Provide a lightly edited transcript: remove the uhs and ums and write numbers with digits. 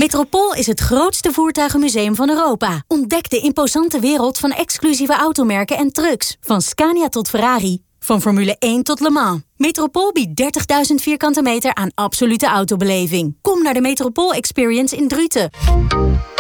Metropool is het grootste voertuigenmuseum van Europa. Ontdek de imposante wereld van exclusieve automerken en trucks. Van Scania tot Ferrari. Van Formule 1 tot Le Mans. Metropool biedt 30.000 vierkante meter aan absolute autobeleving. Kom naar de Metropool Experience in Druten.